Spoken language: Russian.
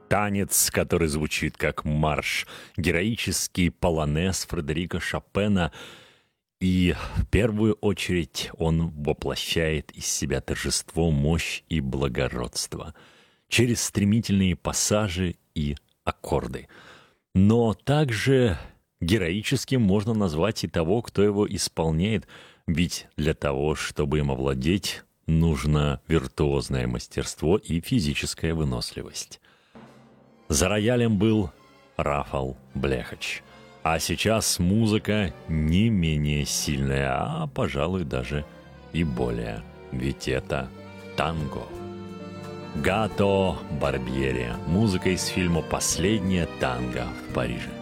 Танец, который звучит как марш, героический полонез Фредерика Шопена. И в первую очередь он воплощает из себя торжество, мощь и благородство через стремительные пассажи и аккорды. Но также героическим можно назвать и того, кто его исполняет, ведь для того, чтобы им овладеть, нужно виртуозное мастерство и физическая выносливость. За роялем был Рафал Блехач. А сейчас музыка не менее сильная, а, пожалуй, даже и более. Ведь это танго. Гато Барбьери. Музыка из фильма «Последнее танго в Париже».